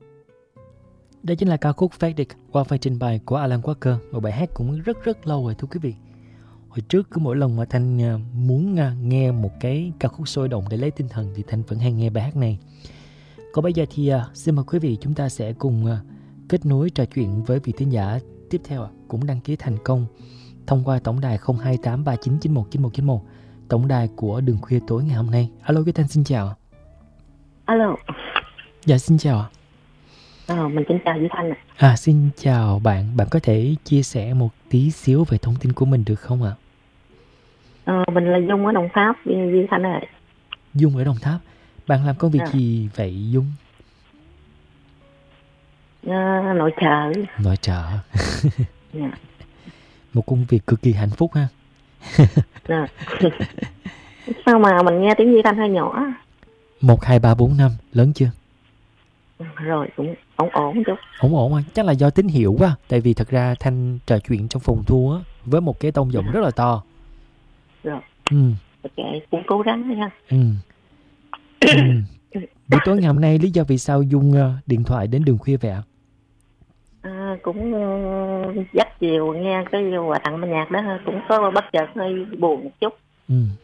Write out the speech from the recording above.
Đó chính là ca khúc Faded qua phần trình bày của Alan Walker. Một bài hát cũng rất lâu rồi thưa quý vị. Hồi trước cứ mỗi lần mà Thanh muốn nghe một cái ca khúc sôi động để lấy tinh thần thì Thanh vẫn hay nghe bài hát này. Còn bây giờ thì xin mời quý vị chúng ta sẽ cùng kết nối trò chuyện với vị thính giả tiếp theo cũng đăng ký thành công thông qua tổng đài 02839919191, tổng đài của Đường Khuya tối ngày hôm nay. Alo, Viết Thanh xin chào. Alo. Dạ xin chào ạ. Mình xin chào Duy Thanh ạ. Xin chào bạn. Bạn có thể chia sẻ một tí xíu về thông tin của mình được không ạ? Mình là Dung ở Đồng Tháp, Duy Thanh ạ. Dung ở Đồng Tháp. Bạn làm công việc gì vậy Dung? Nội trợ. Nội trợ. Một công việc cực kỳ hạnh phúc ha. Sao mà mình nghe tiếng Duy Thanh hơi nhỏ? 1, 2, 3, 4, 5 lớn chưa? Rồi cũng ổn chút. Ổn à. Chắc là do tín hiệu quá. Tại vì thật ra Thanh trò chuyện trong phòng thu á với một cái tông giọng rất là to. Rồi. Ok, cũng cố gắng thôi ha. Buổi tối ngày hôm nay lý do vì sao Dung điện thoại đến Đường Khuya vậy ạ? Cũng dắt chiều nghe cái quà tặng bên nhạc đó cũng có bất chợt hơi buồn một chút.